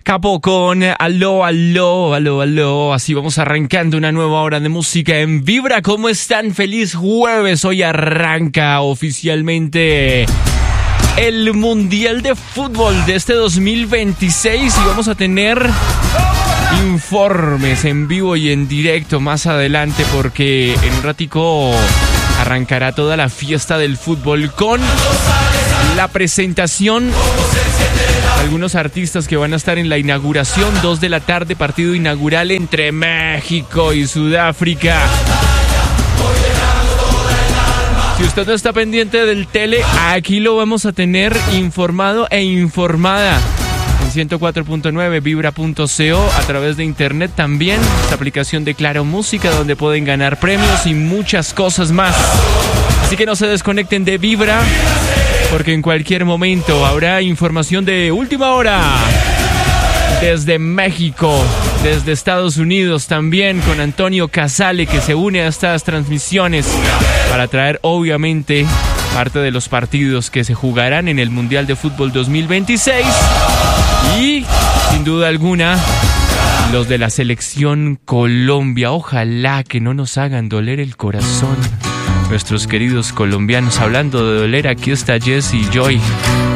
Capo con aló, aló, aló, aló. Así vamos arrancando una nueva hora de música en Vibra. ¿Cómo están? Feliz jueves. Hoy arranca oficialmente el Mundial de Fútbol de este 2026 y vamos a tener informes en vivo y en directo más adelante porque en un ratico arrancará toda la fiesta del fútbol con la presentación de algunos artistas que van a estar en la inauguración, 2 de la tarde, partido inaugural entre México y Sudáfrica. Si usted no está pendiente del tele, aquí lo vamos a tener informado e informada. En 104.9, vibra.co, a través de internet también, esta aplicación de Claro Música donde pueden ganar premios y muchas cosas más. Así que no se desconecten de Vibra, porque en cualquier momento habrá información de última hora desde México, desde Estados Unidos también, con Antonio Casale, que se une a estas transmisiones para traer obviamente parte de los partidos que se jugarán en el Mundial de Fútbol 2026 y sin duda alguna los de la selección Colombia. Ojalá que no nos hagan doler el corazón nuestros queridos colombianos. Hablando de doler, aquí está Jess y Joy.